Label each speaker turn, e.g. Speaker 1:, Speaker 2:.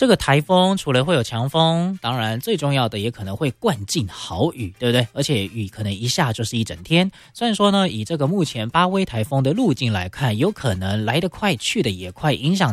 Speaker 1: 这个台风除了会有强风，当然最重要的也可能会灌进豪雨，对不对？而且雨可能一下就是一整天。虽然说呢，以这个目前巴威台风的路径来看，有可能来得快去得也快，影响